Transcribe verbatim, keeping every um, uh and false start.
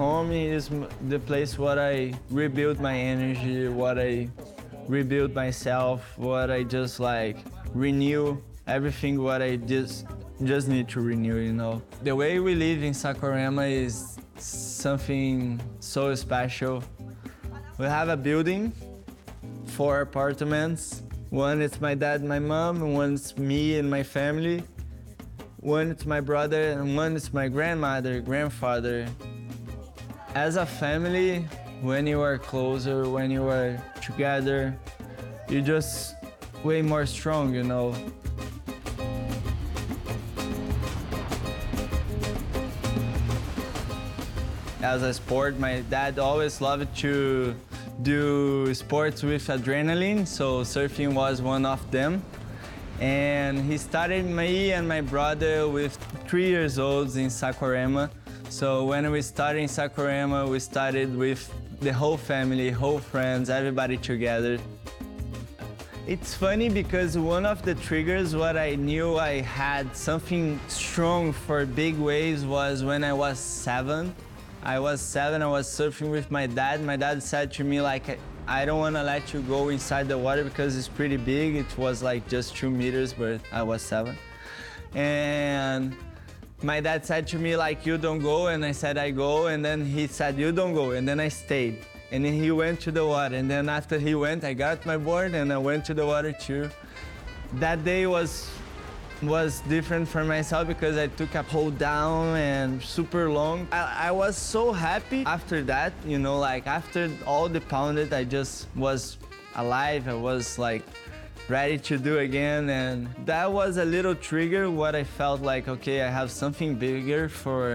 home is the place where I rebuild my energy, what I rebuild myself, what I just like renew everything what I just just need to renew, you know. The way we live in Saquarema is something so special. We have a building, four apartments. One is my dad and my mom, and one's me and my family. One is my brother, and one is my grandmother, grandfather. As a family, when you are closer, when you are together, you're just way more strong, you know. As a sport, my dad always loved to do sports with adrenaline, so surfing was one of them. And he started me and my brother with three years old in Saquarema. So when we started in Saquarema, we started with the whole family, whole friends, everybody together. It's funny because one of the triggers what I knew I had something strong for big waves was when I was seven. I was seven, I was surfing with my dad. My dad said to me like, I don't want to let you go inside the water because it's pretty big. It was like just two meters, but I was seven. And my dad said to me like, you don't go, and I said I go, and then he said you don't go, and then I stayed. And then he went to the water, and then after he went, I got my board and I went to the water too. That day was was different for myself because I took a hold down and super long. I, I was so happy after that, you know, like after all the pounded, I just was alive. I was like ready to do again, and that was a little trigger what I felt like, okay, I have something bigger for